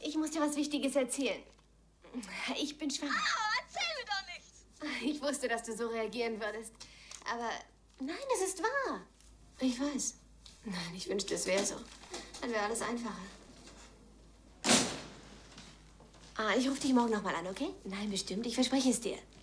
ich muss dir was Wichtiges erzählen. Ich bin schwanger. Oh, erzähl mir doch nichts. Ich wusste, dass du so reagieren würdest. Aber nein, es ist wahr. Ich weiß. Nein, ich wünschte, es wäre so. Dann wäre alles einfacher. Ich rufe dich morgen nochmal an, okay? Nein, bestimmt. Ich verspreche es dir.